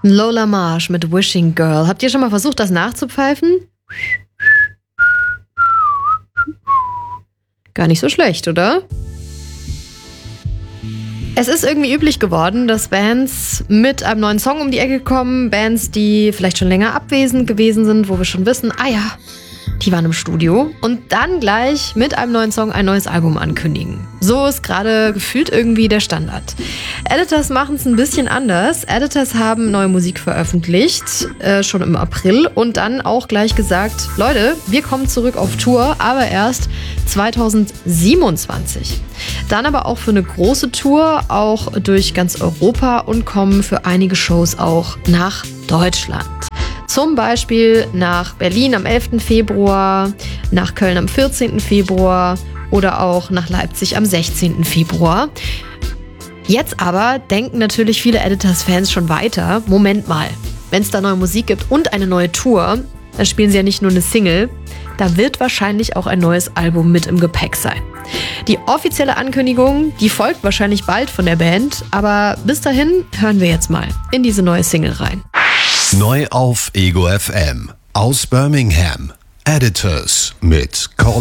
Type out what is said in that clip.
Lola Marsh mit Wishing Girl. Habt ihr schon mal versucht, das nachzupfeifen? Gar nicht so schlecht, oder? Es ist irgendwie üblich geworden, dass Bands mit einem neuen Song um die Ecke kommen. Bands, die vielleicht schon länger abwesend gewesen sind, wo wir schon wissen, die waren im Studio. Und dann gleich mit einem neuen Song ein neues Album ankündigen. So ist gerade gefühlt irgendwie der Standard. Editors machen es ein bisschen anders. Editors haben neue Musik veröffentlicht, schon im April. Und dann auch gleich gesagt, Leute, wir kommen zurück auf Tour, aber erst 2027. Dann aber auch für eine große Tour, auch durch ganz Europa und kommen für einige Shows auch nach Deutschland. Zum Beispiel nach Berlin am 11. Februar, nach Köln am 14. Februar oder auch nach Leipzig am 16. Februar. Jetzt aber denken natürlich viele Editors-Fans schon weiter. Moment mal, wenn es da neue Musik gibt und eine neue Tour, dann spielen sie ja nicht nur eine Single, da wird wahrscheinlich auch ein neues Album mit im Gepäck sein. Die offizielle Ankündigung, die folgt wahrscheinlich bald von der Band, aber bis dahin hören wir jetzt mal in diese neue Single rein. Neu auf Ego FM aus Birmingham. Editors mit Colin